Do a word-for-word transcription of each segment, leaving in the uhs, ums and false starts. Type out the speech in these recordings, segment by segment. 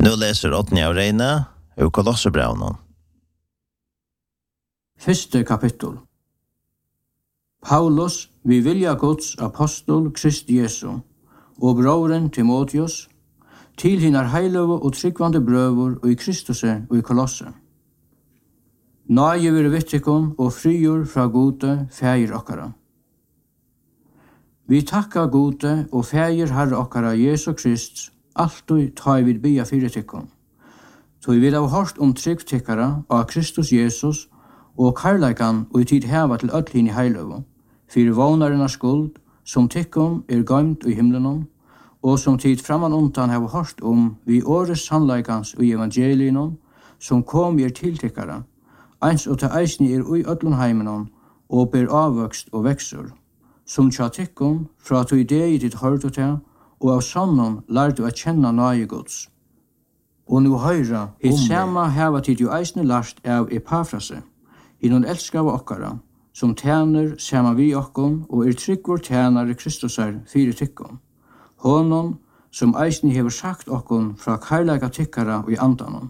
Nu läser åttende av Reine og Kolossebrevnen. Første kapittel. Paulus, vi vilja Guds apostol Krist Jesu, og broren Timotheus, til hinnar heiløve og tryggvande brøver og i Kristuse og i Kolosse. Nage vir vittikon og frigjør fra gode fægir okkara. Vi takka gode og fægir herre okkara Jesu Krist, alltid ta vid bia fyrir tikkon. Så vi har hørt om trygg tikkara av Kristus Jesus og karleikan og i tid heva til öll hinn i heiløve, fyrir vånarina skuld, som tikkon er gøymt i himlenon, og som tid framan undan heva hørt om vi åres sannleikans og evangelinon, som kom er til tikkara, eins og til eisni er ui öllun heimenon, og ber avvøkst og veksur, som tja tikkon fra to idei ditt hørt og til, og av sannon lær du å kjenna nage Guds. Og nu høyra, hitt sama heva tid jo eisne lart av Epafrase, innan elskava okkara, som tjener sama vi okkon og er tryggvor tjenare Kristusar fyrir tikkon. Honom som eisne hever sagt okkon fra karlaga tikkara og i andanon.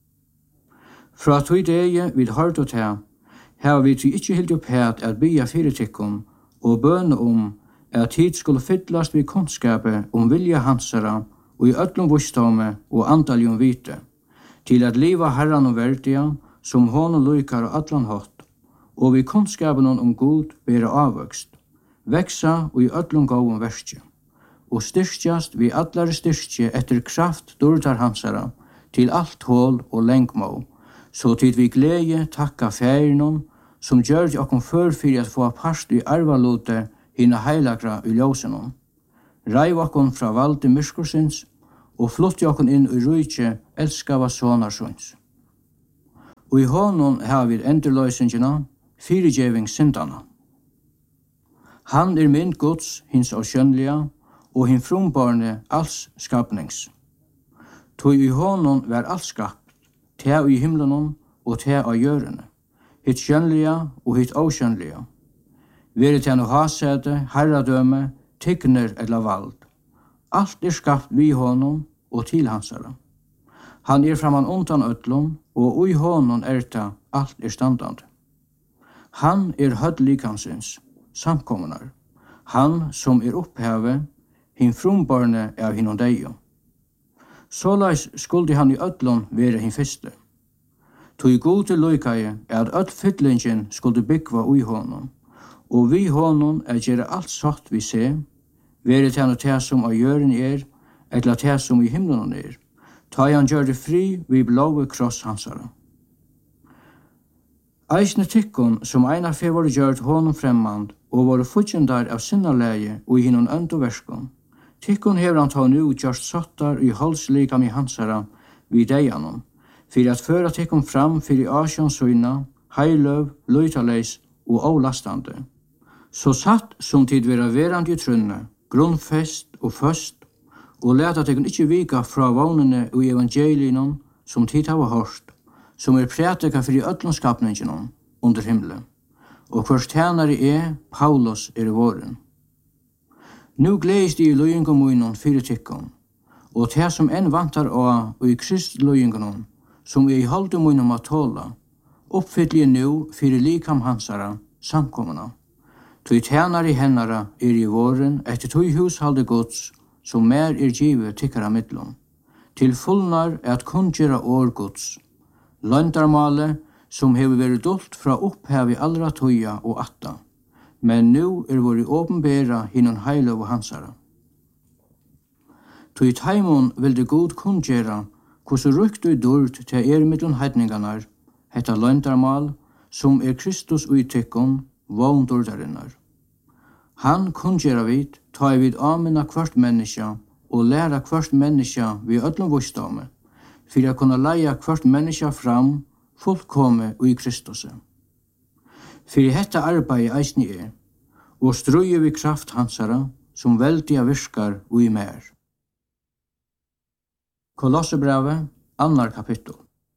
Fra tog dege vid hørt og til, heva vi til ikkje hildt opphet at bya fyrir tikkon og bøne om at tid skulle fyllast vid kunnskapet om vilja hansara og i öllum vustome og andaljum vite, til at liva herran og verdian som honom lukar og allan hatt, og vi kunnskapen om god bera avvøkst, veksa og i öllum gåum verskje, og styrkjast vi allare styrkje etter kraft dårtar hansara til alt hål og lengmå, så tid vi glede takka færinon som gjør okkom før fyrir at få part i arvalote hina heilagra i ljósenon. Reiv okkom fra valde myrskursins og flotti okkom inn i rujtje elskava sonarsons. Og i honom har vi endurløysingina, fyrirgjeving syndana. Han er mynd Guds, hins av skjønnliga, og hin frumbarne alls skapnings. Tog i honom var alt skapt, te i himlenon og te av jørene, hitt skjønnliga og hitt avskjønnliga. Vere til no hasete, herradøme, tykner eller vald. Alt er skapt vi honom og til hansara. Han er framan undan öllum, og ui honom erta alt er standande. Han er hødd likansins, samkommunar. Han som er opphavet, hin frumbarne av hinnom deio. Såleis skuldi han i öllum være hin fyrste. Tog gode loikaie er at öll fyllingen skuldi byggva ui honom, og vi honom er gjere alt satt vi se, være til han te som av jøren er, eller te som i himlen er, ta han gjør det fri vi blåve kross hansara. Eisne tikkon som einar fe var gjørt honom fremmand, og var futjendar av sinnaleie og i hinnon ønd og verskon. Tikkon hever han ta nu gjørst sattar i halslikam i hansara vid deianon, fyrir at føra tikkon fram fyrir asjonsøyna, heiløv, løytaleis og avlastande. Så satt som tid vera verand i trunne, grunnfest og først, og leta tikkon ikkje vika fra vagnene og evangelinon som tid hava hørt, som er prætika fyrir öllum skapninginon under himle, og hvers tjenare er Paulus er i våren. Nu gledes de i løyingomunon fyrir tikkon, og det som enn vantar av og i Krist løyingonon, som er i haldemunon at tåla, oppfyllje nu fyrir likam hansara, samkommuna. Tui tjenare hennara er i våren etter tui hushalde gods, som mer er givet tikkara midlom, til fullnar at kungjera år gods, løndarmale som hever vært dolt fra opphav i allra tøya og atta, men nu er våri åpenbæra hinnon heiløv og hansara. Tui taimon vil det god kungjera hvordan rukt og durt til er middelen heidninganar, hetta løndarmal, som er Kristus utikkon, våndordarinnar. Han kungjera vid, ta vid amina kvart menneska, og læra kvart menneska vi öllum vustame, fyrir a kunna leia kvart menneska fram, fullkomme og i Kristus. Fyrir hetta arbeid eisni er, og strøye vi kraft hansara, som veldiga virkar og i mer. Kolossebreve, annar kapittel.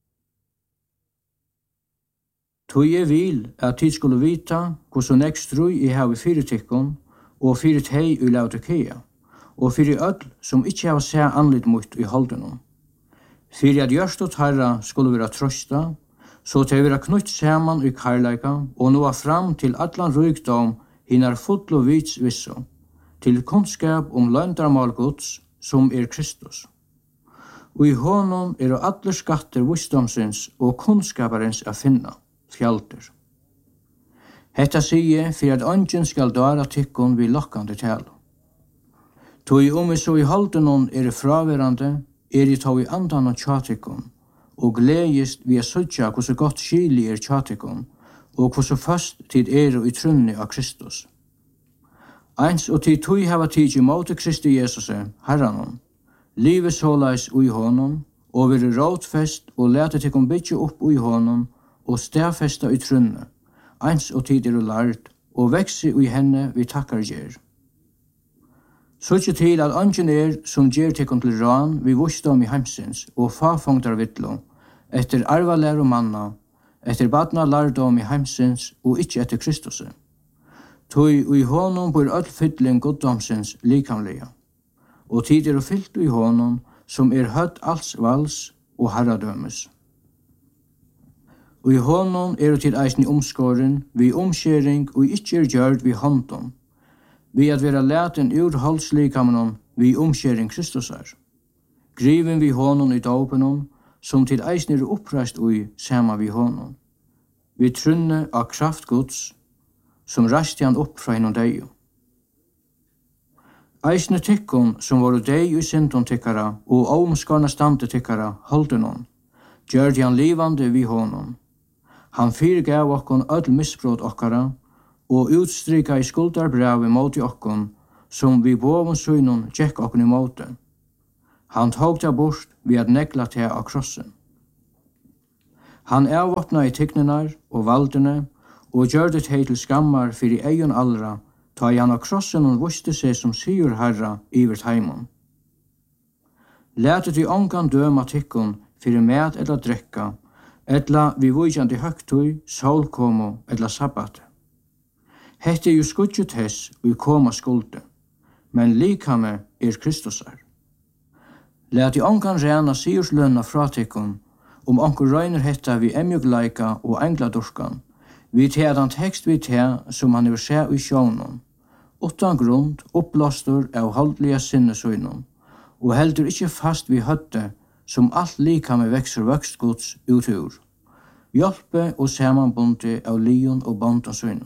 Tog jeg vil at tid skulle vita hvordan jeg strøy i havi fyrir tikkun og fyrir tei i Laodikea, og fyrir öll som ikkje hava seg anlitt mot i holdenom. Fyrir at gjørst og tarra skulle vera trøsta, så til vera knutt saman i karlaika og noa fram til allan rykdom hinnar full og vits visso, til kunnskap om løndarmal Guds som er Kristus. Og i honom er alle skatter visdomsins og kunnskaparins a finna, fjalter. Hetta sige fyrir at ongen skal dara tykkun vi lokkande tala. Tog om vi så i haldenon er fraverande, er i tog i andan og tjatikon, og gledjist vi er sødja hvordan godt skili er tjatikon, og hvordan fast tid er i trunni av Kristus. Eins og tid tog hava tid i måte Kristi Jesus, Herranon, livet såleis ui honom, og veri rådfest og lete tikon bytje opp ui honom, og stedfesta i trunne, eins og tid er lart, og vekse ui henne vi takkar gjer. Søtje til at ongen er som gjer tikon til ran vi visdom i heimsins og fafongtar vittlo, etter arvalær og manna, etter badna lærdom i heimsins og ikkje etter Kristus. Tui ui honom bor öll fyllin goddomsins likamlega, og tid er fyllt ui honom som er høtt alls vals og herradømes. Og i honom er tid eisni omskåren, vi omskjering og ikkje er gjørd vi håndom, vi at vera leten ur halslikamenon vi omskjering Kristusar. Griven vi honom i daupenon, som tid eisni er oppreist ui sama vi honom. Vi trunne av kraft Guds, som rasti han opp fra hinnom deio. Eisne tykkon som var dei i syndon tykkara og omskarna stande tykkara holdenon, gjørde han livande vi honom. Han fyrirgav okkon öll misbrot okkara og utstrika i skuldarbrevi mot i okkon som vi bovun synon tjekk okkon i måte. Han tog det bort ved at negla til av krossen. Han avåpna i tyknenar og valdene og gjør det hei til skammar fyrir eion allra, ta i han av krossen og vuste seg som sigur herra ivert heimon. Lætet i ongan døma tykkon fyrir mat eller drekka, etla vi vujandi høgtui, solkomo eller sabbat. Hette er jo skudget hess og koma skulde, men likame er Kristusar. Læt i ongan rena sigurslønna fratykkon, om onkur røyner hetta vi emjugleika og engladurskan, vi tedan tekst vi te som han er se i sjånon, utan grund uppblåstur av holdliga sinnesøynon, og heldur ikkje fast vi høtte som alt likame vekser vøkstgods utur, hjelpe og samanbunde av lion og bondansøynon.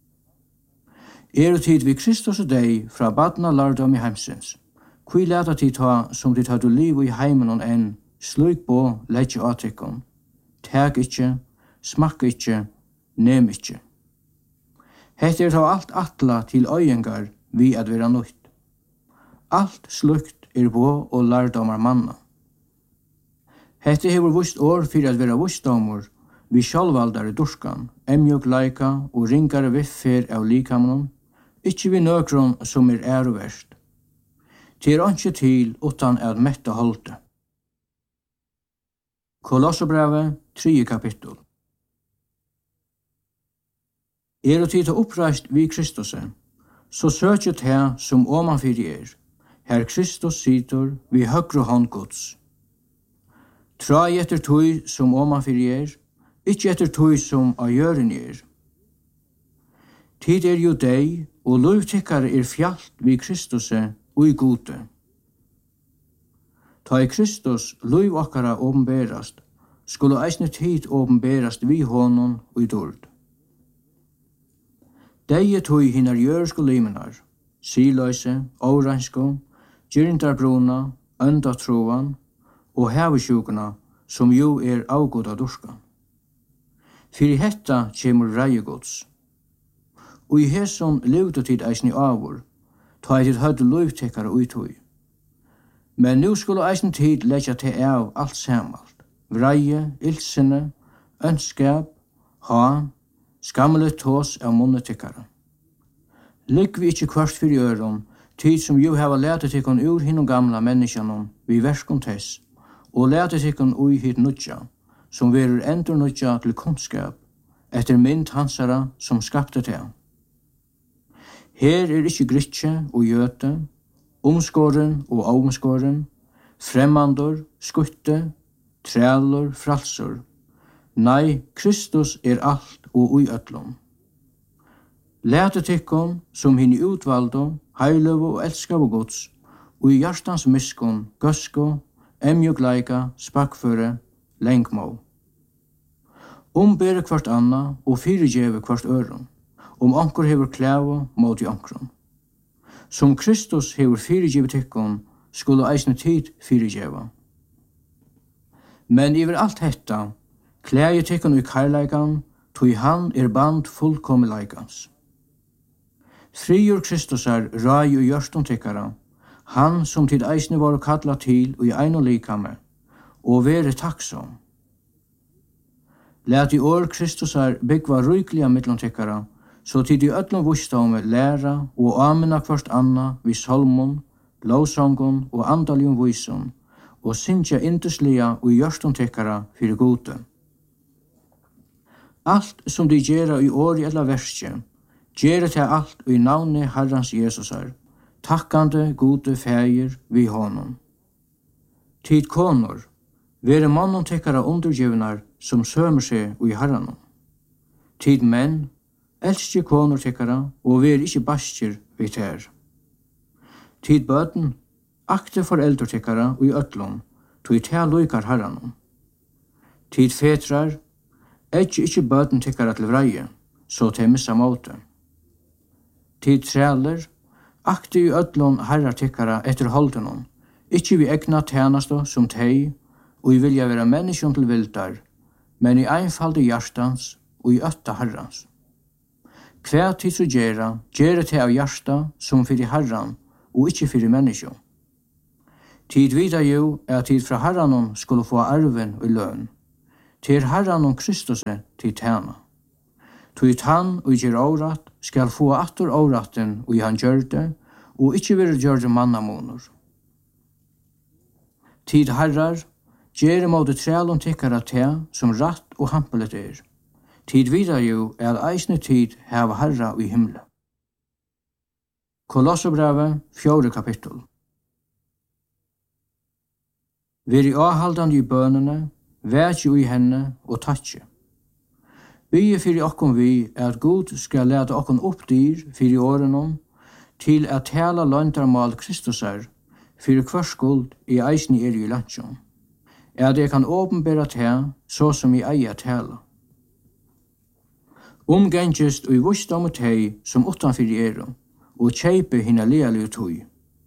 Er og tid vi Kristus og deg fra badna lardom i heimsins, kui leta tid ta som tid hadde liv i heimen og enn, slik på leggje atikon, teg ikkje, smakk ikkje, nem ikkje. Hette er ta alt atla til øyengar vi at vera nøyt. Alt slukt er på og lardomar manna. Hette hever vust år fyrir at vera vustdomur, vi sjálvaldare durskan, emjog laika og ringare viffer av likamanon, ikkje vi nøkron som er æroverst. Til er ikkje til utan at metta holde. Kolossobrevet, tredje kapittel. Er og tid til oppreist vi Kristus, så søkjet her som omanfyrir er, her Kristus sitter vi høgre hånd Guds. Trai etter tøy som omanfyrir er, ikkje etter tøy som av gjøren er. Tid er jo deg, og lovtikkare er fjalt vi Kristus og i gode. Ta i Kristus lov okkara åpenberast, skulle eisne tid åpenberast vi honom og i dord. Deie tog hinnar jørsko limenar, siløyse, åransko, gyrindarbruna, öndatroan og hevesjukuna som jo er avgoda durskan. Fyri hetta kjemur reigods. Og i hesson levde tid eisne avur, ta i tid høyde lovtekkare uittøy. Men nu skulle eisen tid leggja til av alt samalt. Vreie, ildsine, ønskap, han, skammelet tås av monnetykkare. Ligg vi ikkje kvart fyrir øron, tid som jo hava lætet tikkun ur hinnom gamla menneskjanon vi verskon tess, og lætet tikkun ui hit nudja, som verur endur nudja til kunnskap, etter mynd hansara som skapte til. Her er ikkje gritje og gjøte, omskåren og omskåren, fremmandor, skutte, trælur, fralsur. Nei, Kristus er alt og ui öllum. Læte tykkun som hinn utvaldo, heilövu og elskavu Guds, og i hjartans miskun, gøsku, emjugleika, spakføre, lengmå. Umbere kvart anna og fyrirgeve kvart ørum, om onkur hefur klævu mot i onkurum. Som Kristus hefur fyrirgeve tykkun, skulle eisne tid fyrirgeva. Men yfir alt hetta, klæje tykkun i karleikan, tog han er band fullkomleikans. Friur Kristusar rai og hjørston tykkara, han som tid eisne var kalla til og i ein og likame, og vere takksom. Læt i år Kristusar byggva rykliga mittlom tykkara, så tid i öllum vustaume læra og amena kvart anna vi salmon, lovsongon og andaljum vísum, og syndja induslia og hjørston tykkara fyrir gode. Alt som de gjerra i åri eller verskje, gjerra til alt i navne Herrans Jesusar, takkande gode fægir vi honom. Tid konor, vere mannen tykkara undergivnar som sømer seg i Herranon. Tid menn, elskje konor tykkara og vere ikkje baskjer vi ter. Tid bøten, akte foreldre tykkara og i ötlom, tog til lukar Herranon. Tid fetrar, ekki ikkje bøten tykkara til vreie, så til missa måte. Tid træler, akte i ötlom herrar tykkara etter holdenon, ikkje vi egna tjenestå som tei, og i vilja vera menneskjon til vildar, men i einfalde hjartans og i ötta herrans. Hver tid så gjerra, gjerra til av hjarta som fyrir herran, og ikkje fyrir menneskjon. Tid vidar jo er tid fra herranon skulle få arven og løn, til herranon Kristuset til tjena. Tog han og gjer årat skal få atter åraten og i han gjørde, og ikkje vil gjørde mannamonor. Tid herrar, gjer måte trælon tykkara te som ratt og hampelet er. Tid vidar jo er eisne tid heva herra i himle. Kolossobrevet, fjore kapittel. Veri avhaldande i bønene, vætje i henne og tatje. Bygge fyrir okkom vi er at Gud skal lete okkom opp dyr fyrir årenom, til at tala løntarmal Kristusar, fyrir kvarskuld i eisni er i landsjon. Er det kan åpenbæra te, så som i eia tala. Omgengest og i vusdom og tei som utanfyrir eru, og kjeipe hina lealige tui.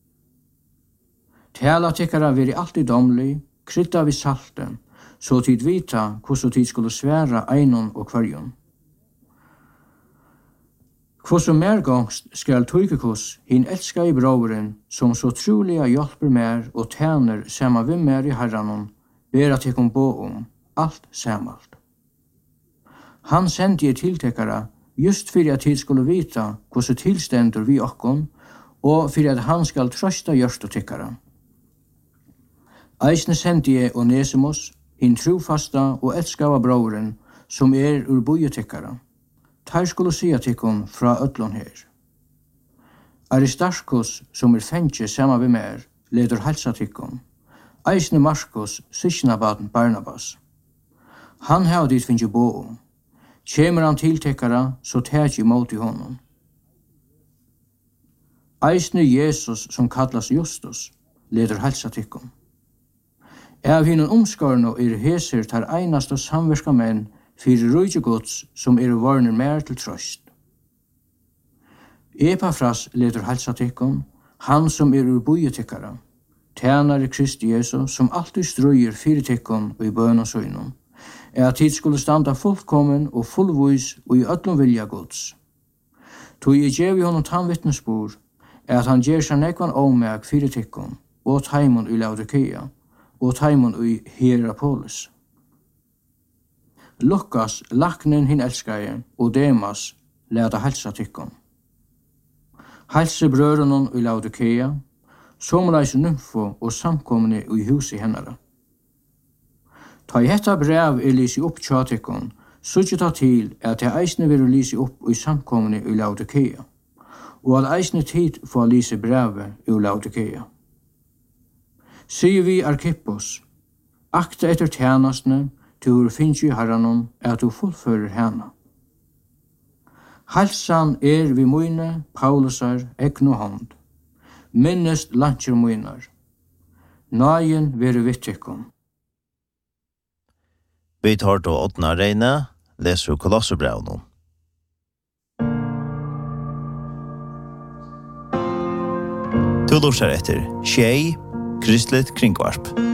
Tala tykkara veri alltid domlig, krydda vi salten, så tid vita hvordan tid skulle sværa einon og kvarjon. Hvordan mergångst skal tøykekos hin elska i broveren, som så troliga hjelper mer og tjener sama vi mer i herranon, vera tekom bo om, alt samalt. Han sendte i tiltekara just fyrir at tid skulle vita hvordan tilstendur vi okkon, og fyrir at han skal trøsta gjørst og tykkara. Eisne sendte jeg Onesimus, hin trofasta og elskava broveren, som er ur bojetykkara. Tar skulle sia tykkon fra ötlon her. Aristarchus, som er fengje sama vi mer, leder halsa tykkon. Eisne Markus, sysknabaden Barnabas. Han har dit finnje bo om. Kjemer han til tykkara, så tæt imot i honom. Eisne Jesus, som kallas Justus, leder halsa tykkon. Av hinnan omskarno er heser tar einast og samverska menn fyrir rujtjegods som er varner mer til trøst. Epafras leder halsa tykkon, han som er ur bojetykkara, tjenare Kristi Jesu som alltid strøyer fyrir tykkon og i bøn og søgnon, er at tid skulle standa fullkommen og fullvois og i öllum vilja gods. Tog i gjev i honom tannvittnesbor, er at han gjer seg nekvan omeg fyrir tykkon og taimon i Laodikea, og taimon i Hierapolis. Lukas, laknen hin elskaje, og Demas leda halsa tykkon. Halse brørunon i Laodikea, somleis nymfo og samkomne i huset hennara. Ta i hetta brev er lisi opp tja tykkon, suttje ta til at jeg eisne vil lisi opp i samkomne i Laodikea, og at eisne tid få lisi brevet i Laodikea. Sier vi Arkippos, Akta etter tjenestene, du finnes i herrenom, at du fullfører henne. Halsan er vi mine, Paulusar, egnu hånd. Minnest lantjer minar. Nagen vere vittekkom. Vi tar til åttende reine, leser Kolosserbrevnen. Du lurer etter Tjei, Kristligt kringvarp.